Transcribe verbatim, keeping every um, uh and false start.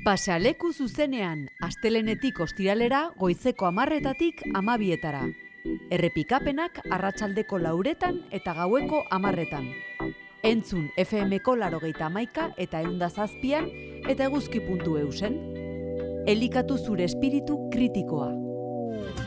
Pasealeku zuzenean, astelehenetik ostiralera goizeko hamarretatik hamabietara. Errepikapenak arratsaldeko lauretan eta gaueko hamarretan. Entzun F M-ko laurogeita hamaika eta ehun zazpian eta eguzki puntu eusen. Elikatu zure espiritu kritikoa.